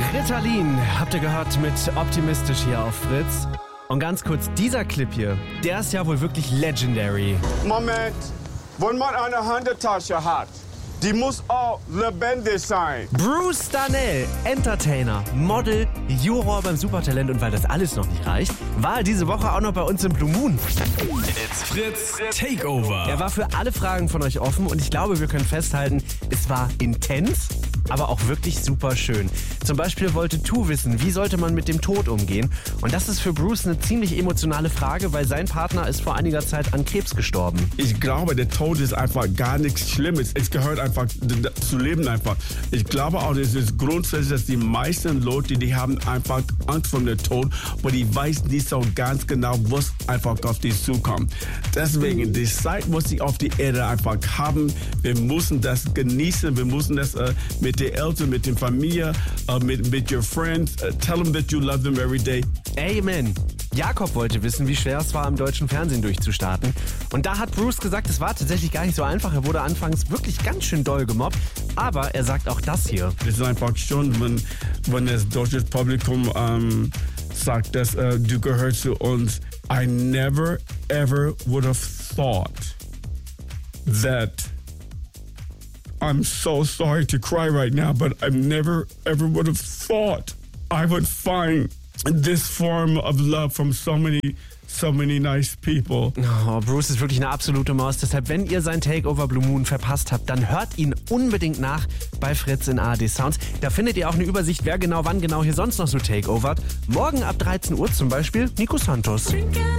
Ritalin habt ihr gehört mit Optimistisch hier auf Fritz. Und ganz kurz, dieser Clip hier, der ist ja wohl wirklich legendary. Moment, wenn man eine Handtasche hat, die muss auch lebendig sein. Bruce Darnell, Entertainer, Model, Juror beim Supertalent, und weil das alles noch nicht reicht, war er diese Woche auch noch bei uns im Blue Moon. It's Fritz Takeover. Er war für alle Fragen von euch offen und ich glaube, wir können festhalten, es war intens, aber auch wirklich super schön. Zum Beispiel wollte Tu wissen, wie sollte man mit dem Tod umgehen? Und das ist für Bruce eine ziemlich emotionale Frage, weil sein Partner ist vor einiger Zeit an Krebs gestorben. Ich glaube, der Tod ist einfach gar nichts Schlimmes. Es gehört einfach zu leben einfach. Ich glaube auch, es ist grundsätzlich, dass die meisten Leute, die haben einfach Angst vor dem Tod, aber die weiß nicht so ganz genau, was einfach auf die zukommt. Deswegen, die Zeit muss ich auf die Erde einfach haben. Wir müssen das genießen. Wir müssen das mit den Eltern, mit der Familie, mit your friends. Tell them that you love them every day. Amen. Jakob wollte wissen, wie schwer es war, im deutschen Fernsehen durchzustarten. Und da hat Bruce gesagt, es war tatsächlich gar nicht so einfach. Er wurde anfangs wirklich ganz schön doll gemobbt. Aber er sagt auch das hier. Es ist einfach schon, wenn das deutsche Publikum sagt, dass du gehörst zu uns. I never ever would have thought that. I'm so sorry to cry right now, but I never ever would have thought I would find this form of love from so many nice people. Oh, Bruce ist wirklich eine absolute Maus. Deshalb, wenn ihr sein Takeover Blue Moon verpasst habt, dann hört ihn unbedingt nach bei Fritz in ARD Sounds. Da findet ihr auch eine Übersicht, wer genau wann genau hier sonst noch so takeovert. Morgen ab 13 Uhr zum Beispiel Nico Santos.